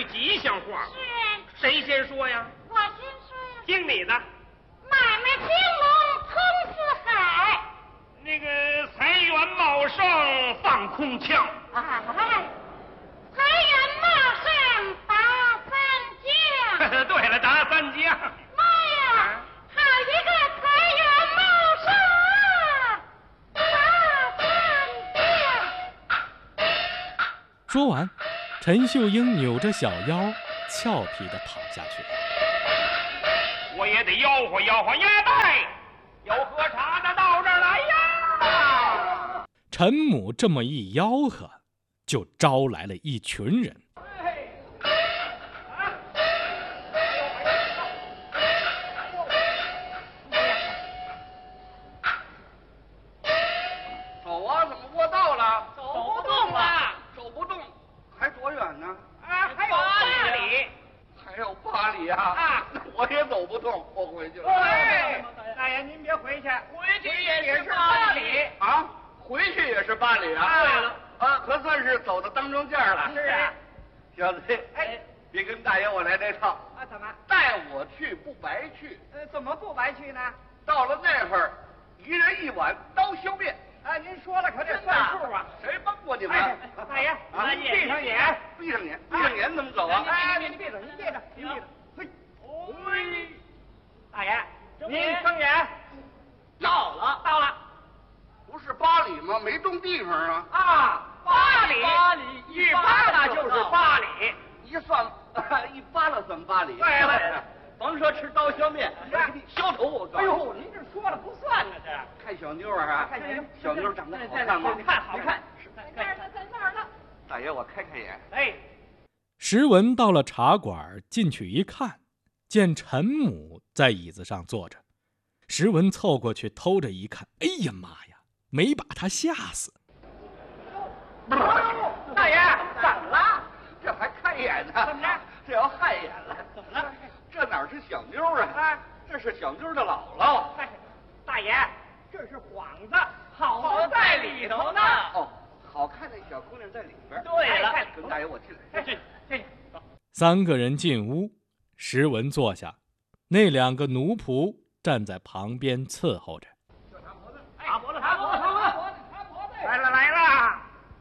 句吉祥话。 是。 谁先说呀？ 我先说呀。 听你的。 买卖兴隆通四海。 那个财源茂盛放空腔。 财源茂盛达三江。 对了，达三江。 妈呀，好一个财源茂盛啊！达三江。 说完，陈秀英扭着小腰，俏皮地跑下去了。 我也得吆喝吆喝鸭蛋，有喝茶的到这儿来呀！ 陈母这么一吆喝，就招来了一群人。 走啊，怎么过道了？ 走不动了， 走不动，还多远呢？ 还有8里。 还有8里啊！那我也走不动，我回去了。 大爷您别回去，回去也是8里啊！回去也是8里啊！ 对了， 可算是走到当中间了。 是啊， 小子，别跟大爷我来这套。 怎么？ 带我去不白去。 怎么不白去呢？ 到了那会儿，1人1碗刀削面。 您说了可得算数啊！ 谁帮过你们？ 大爷，您闭上眼， 闭上眼，闭上眼怎么走啊？ 您闭着，您闭着，您闭着。嘿，大爷，您睁眼。到了。 不是8里吗？没动地方啊。 8里，一扒拉就是8里， 一算一扒拉算8里。 对了， 甭说吃刀削面，我给你削头我告诉你。 哎呦，您这说了不算呢，这看小妞啊， 看小妞长得好看吗？ 好看。 在那儿呢。 大爷，我开眼。 石文到了茶馆，进去一看，见陈母在椅子上坐着。石文凑过去偷着一看，哎呀妈呀，没把他吓死。 大爷，怎么了？ 这还看眼呢？ 怎么着？ 这要害眼了？ 怎么了？ 这哪是小妞啊？这是小妞的姥姥。 大爷，这是幌子，好在里头呢。 哦，好看的小姑娘在里边。 对了， 跟大爷我进来。 进。 3个人进屋，石文坐下，那2个奴仆站在旁边伺候着。 擦脖子。来了。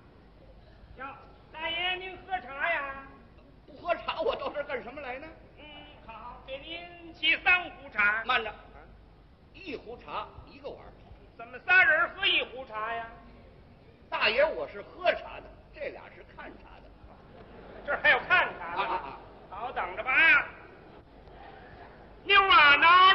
大爷，您喝茶呀？ 不喝茶，我到这儿干什么来呢？ 好，给您沏3壶茶。 慢着，1壶茶1个碗。 怎么3人喝1壶茶呀？ 大爷，我是喝茶的，这俩是